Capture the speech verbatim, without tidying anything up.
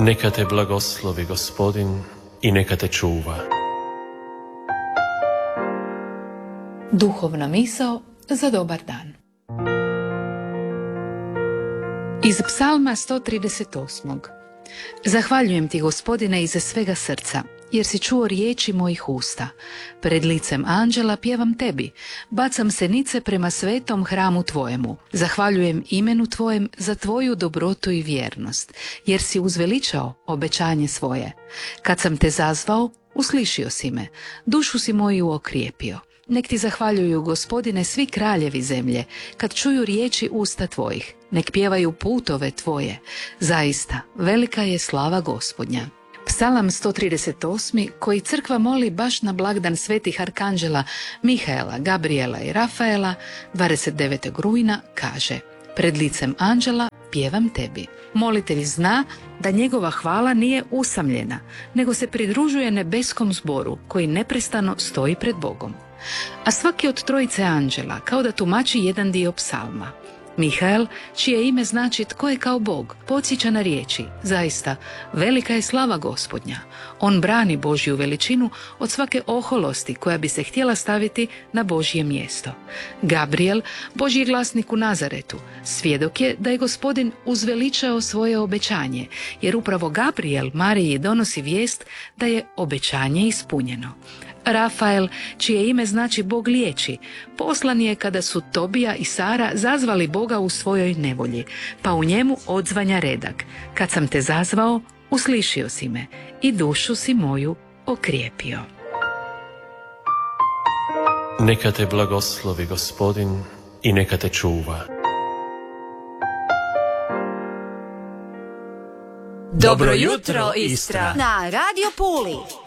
Neka te blagoslovi Gospodin i neka te čuva. Duhovna misao za dobar dan. Iz Psalma sto trideset osam. Zahvaljujem ti, Gospodine, iza svega srca, jer si čuo riječi mojih usta. Pred licem anđela pjevam tebi, bacam senice prema svetom hramu tvojemu. Zahvaljujem imenu tvojem za tvoju dobrotu i vjernost, jer si uzveličao obećanje svoje. Kad sam te zazvao, uslišio si me, dušu si moju okrijepio. Nek ti zahvaljuju, Gospodine, svi kraljevi zemlje, kad čuju riječi usta tvojih. Nek pjevaju putove tvoje. Zaista, velika je slava Gospodnja. Psalam sto trideset osam. koji crkva moli baš na blagdan svetih arkanđela Mihaela, Gabriela i Rafaela, dvadeset devetog rujna, kaže: Pred licem anđela pjevam tebi. Molitelj zna da njegova hvala nije usamljena, nego se pridružuje nebeskom zboru koji neprestano stoji pred Bogom. A svaki od trojice anđela kao da tumači jedan dio psalma. Mihael, čije ime znači tko je kao Bog, podsjeća na riječi: zaista, velika je slava Gospodnja. On brani Božju veličinu od svake oholosti koja bi se htjela staviti na Božje mjesto. Gabriel, Božji glasnik u Nazaretu, svjedok je da je Gospodin uzveličao svoje obećanje, jer upravo Gabriel Mariji donosi vijest da je obećanje ispunjeno. Rafael, čije ime znači Bog liječi, poslan je kada su Tobija i Sara zazvali Boga u svojoj nevolji, pa u njemu odzvanja redak: kad sam te zazvao, uslišio si me i dušu si moju okrijepio. Neka te blagoslovi Gospodin i neka te čuva. Dobro jutro, Istra! Na Radio Puli!